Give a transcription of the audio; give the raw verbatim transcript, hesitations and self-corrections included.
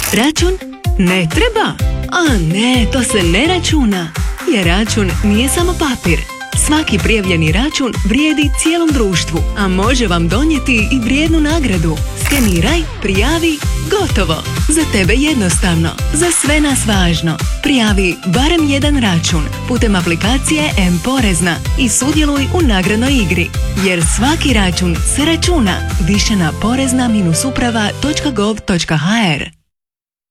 Račun? Ne treba? A ne, to se ne računa. Jer račun nije samo papir. Svaki prijavljeni račun vrijedi cijelom društvu, a može vam donijeti i vrijednu nagradu. Skeniraj, prijavi, gotovo. Za tebe jednostavno, za sve nas važno. Prijavi barem jedan račun putem aplikacije M-Porezna i sudjeluj u nagradnoj igri. Jer svaki račun se računa. Više na porezna uprava točka gov točka ha er.